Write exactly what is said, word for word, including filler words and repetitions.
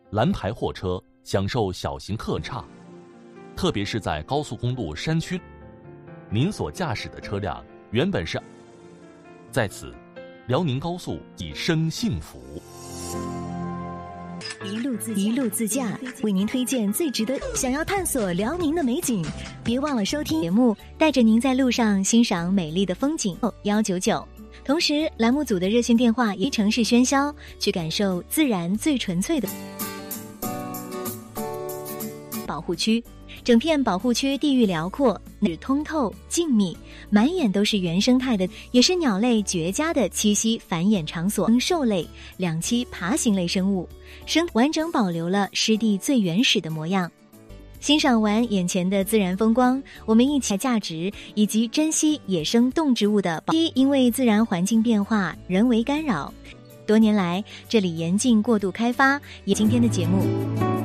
蓝牌货车享受小型客岔，特别是在高速公路山区，您所驾驶的车辆原本是，在此，辽宁高速以生幸福。 一路自一路自驾，为您推荐最值得。想要探索辽宁的美景，别忘了收听节目，带着您在路上欣赏美丽的风景。幺九九。同时，栏目组的热线电话以城市喧嚣，去感受自然最纯粹的保护区。整片保护区地域辽阔，是通透静谧，满眼都是原生态的，也是鸟类绝佳的栖息繁衍场所。兽类、两栖爬行类生物，生完整保留了湿地最原始的模样。欣赏完眼前的自然风光，我们一起价值以及珍惜野生动植物的保。一，因为自然环境变化，人为干扰，多年来这里严禁过度开发。也今天的节目。